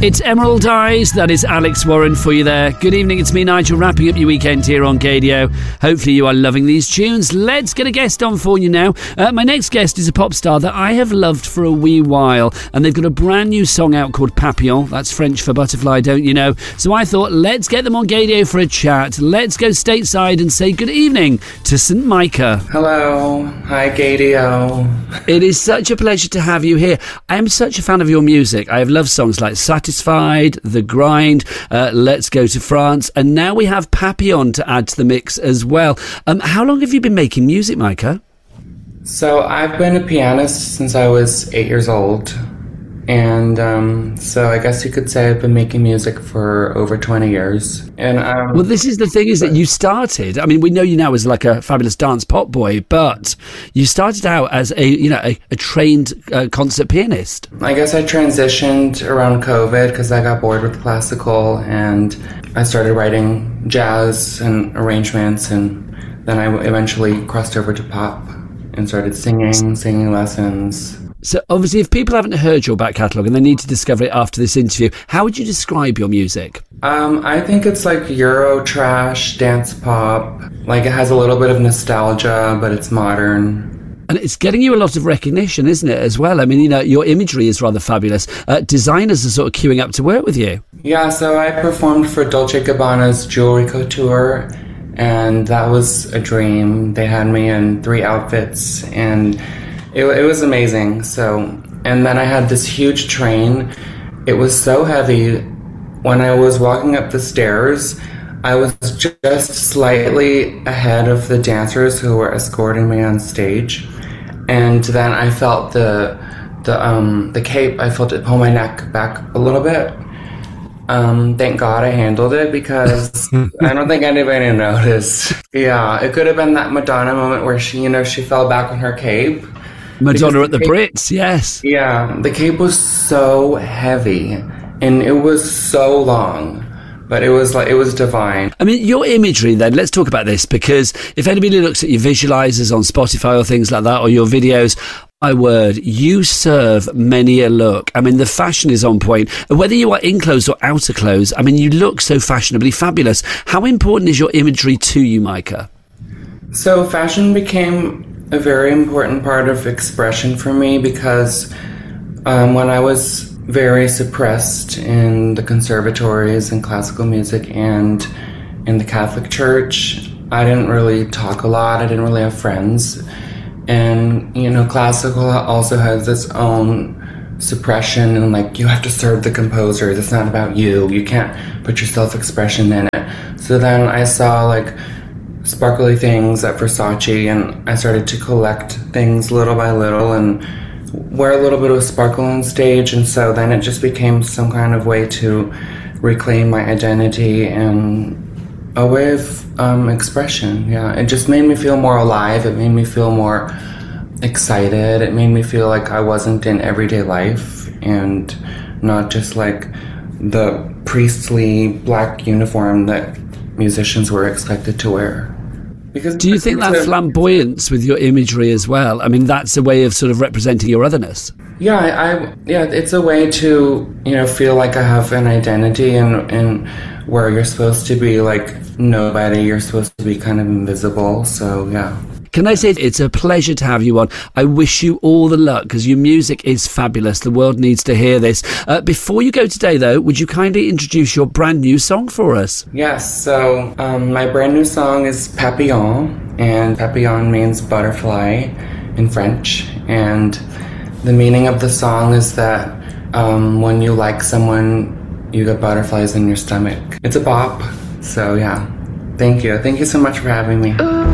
It's Emerald Eyes. That is Alex Warren for you there. Good evening, it's me, Nigel, wrapping up your weekend here on Gadio. Hopefully you are loving these tunes. Let's get a guest on for you now. My next guest is a pop star that I have loved for a wee while, and they've got a brand new song out called Papillon. That's French for butterfly, don't you know? So I thought, let's get them on Gadio for a chat. Let's go stateside and say good evening to St. Micah. Hello. Hi, Gadio. It is such a pleasure to have you here. I am such a fan of your music. I have loved songs like Satisfied, The Grind, Let's Go to France, and now we have Papillon to add to the mix as well. How long have you been making music, Micah? So I've been a pianist since I was 8 years old. And so I guess you could say I've been making music for over 20 years. And well, this is the thing, is that you started, I mean, we know you now as like a fabulous dance pop boy, but you started out as a trained concert pianist. I guess I transitioned around COVID because I got bored with classical, and I started writing jazz and arrangements, and then I eventually crossed over to pop and started singing lessons. So obviously, if people haven't heard your back catalogue and they need to discover it after this interview, how would you describe your music? I think it's like Euro trash, dance pop. Like, it has a little bit of nostalgia, but it's modern. And it's getting you a lot of recognition, isn't it, as well? I mean, your imagery is rather fabulous. Designers are sort of queuing up to work with you. Yeah, so I performed for Dolce & Gabbana's Jewelry Couture, and that was a dream. They had me in 3 outfits, and it was amazing. So, and then I had this huge train. It was so heavy. When I was walking up the stairs, I was just slightly ahead of the dancers who were escorting me on stage. And then I felt the cape, I felt it pull my neck back a little bit. Thank God I handled it, because I don't think anybody noticed. Yeah, it could have been that Madonna moment where she fell back on her cape. Madonna at the Brits, yes. Yeah, the cape was so heavy, and it was so long, but it was divine. I mean, your imagery then, let's talk about this, because if anybody looks at your visualizers on Spotify or things like that, or your videos, my word, you serve many a look. I mean, the fashion is on point. Whether you are in clothes or out of clothes, I mean, you look so fashionably fabulous. How important is your imagery to you, Micah? So fashion became a very important part of expression for me, because when I was very suppressed in the conservatories and classical music and in the Catholic Church, I didn't really talk a lot. I didn't really have friends. And, classical also has its own suppression, and like, you have to serve the composers. It's not about you. You can't put your self-expression in it. So then I saw like sparkly things at Versace, and I started to collect things little by little and wear a little bit of sparkle on stage. And so then it just became some kind of way to reclaim my identity and a way of expression. Yeah, it just made me feel more alive. It made me feel more excited. It made me feel like I wasn't in everyday life and not just like the priestly black uniform that musicians were expected to wear. Because do you think that flamboyance with your imagery as well, I mean, that's a way of sort of representing your otherness? Yeah, it's a way to, feel like I have an identity, and where you're supposed to be like nobody, you're supposed to be kind of invisible. So, yeah. Can I say it's a pleasure to have you on? I wish you all the luck, because your music is fabulous. The world needs to hear this. Before you go today, though, would you kindly introduce your brand new song for us? Yes, so my brand new song is Papillon, and Papillon means butterfly in French. And the meaning of the song is that when you like someone, you get butterflies in your stomach. It's a bop, so yeah. Thank you. Thank you so much for having me.